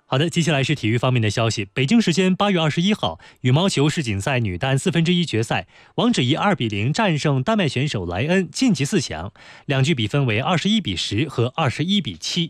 好的，接下来是体育方面的消息。北京时间8月21号，羽毛球世锦赛女单1/4决赛，王芷怡2比0战胜丹麦选手莱恩，晋级4强，两局比分为21比10和21比7。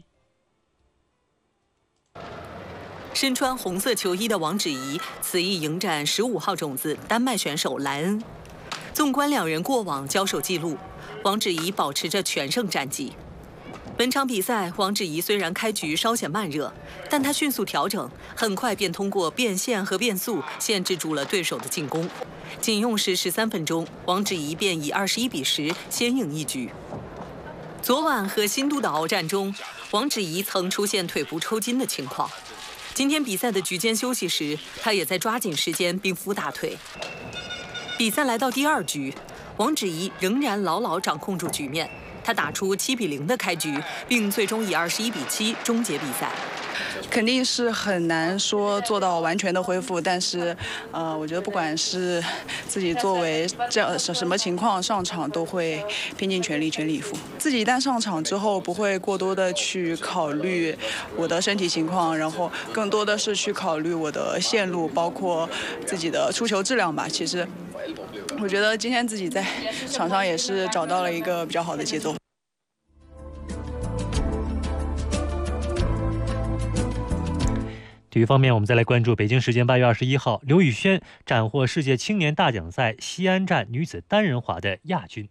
身穿红色球衣的王芷怡，此役迎战15号种子丹麦选手莱恩。纵观两人过往交手记录，王芷怡保持着全胜战绩。本场比赛，王芷怡虽然开局稍显慢热，但她迅速调整，很快便通过变线和变速限制住了对手的进攻。仅用时13分钟，王芷怡便以21比10先赢一局。昨晚和新都的鏖战中，王芷怡曾出现腿部抽筋的情况。今天比赛的局间休息时，她也在抓紧时间冰敷大腿。比赛来到第2局，王芷怡仍然牢牢掌控住局面。他打出7比0的开局，并最终以21比7终结比赛。 肯定是很难说做到完全的恢复，但是，我觉得不管是自己作为这样什么情况上场，都会拼尽全力全力以赴。自己一旦上场之后，不会过多的去考虑我的身体情况，然后更多的是去考虑我的线路，包括自己的出球质量吧。其实，我觉得今天自己在场上也是找到了一个比较好的节奏。 体育方面，我们再来关注北京时间8月21号，刘雨萱斩获世界青年大奖赛西安站女子单人滑的亚军。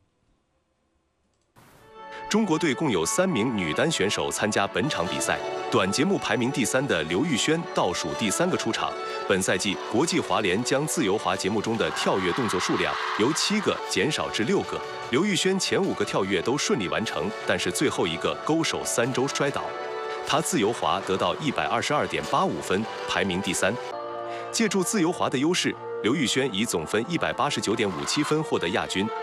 中国队共有3名女单选手参加本场比赛，短节目排名第3的刘玉萱倒数第3个出场。本赛季，国际滑联将自由滑节目中的跳跃动作数量由7个减少至6个。刘玉萱前5个跳跃都顺利完成，但是最后一个勾手3周摔倒。她自由滑得到122.85分，排名第3。借助自由滑的优势，刘玉萱以总分189.57分获得亚军。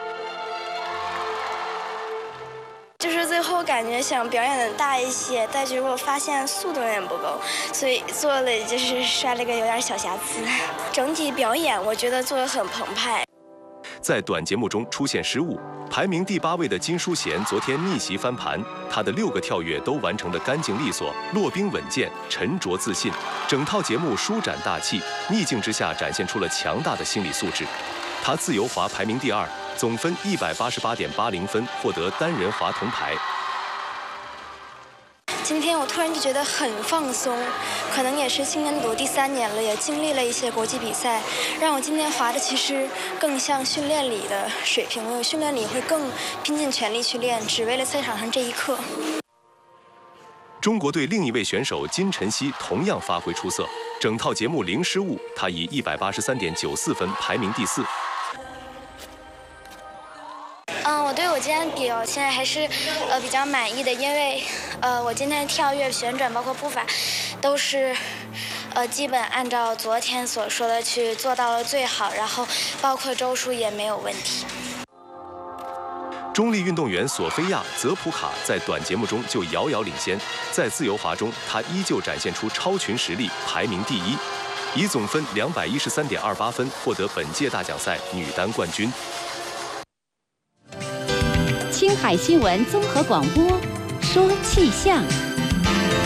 就是最后感觉想表演的大一些，但结果发现速度有点不够，所以做了就是摔了个有点小瑕疵。整体表演我觉得做得很澎湃。 在短节目中出现失误，排名第8位的金淑贤昨天逆袭翻盘，她的6个跳跃都完成得干净利索，落冰稳健，沉着自信，整套节目舒展大气，逆境之下展现出了强大的心理素质。她自由滑排名第2，总分188.80分，获得单人滑铜牌。 今天我突然就觉得很放松，可能也是青年组第3年了，也经历了一些国际比赛，让我今天滑的其实更像训练里的水平，我训练里会更拼尽全力去练，只为了赛场上这一刻。 中国队另一位选手金晨曦同样发挥出色，整套节目零失误，她以183.94分排名第4。 我对我今天表现还是比较满意的，因为我今天跳跃、旋转包括步伐都是基本按照昨天所说的去做到了最好，然后包括周数也没有问题。 中立运动员索菲亚·泽普卡在短节目中就遥遥领先，在自由滑中，她依旧展现出超群实力，排名第1，以总分213.28分获得本届大奖赛女单冠军。 青海新闻综合广播，说气象。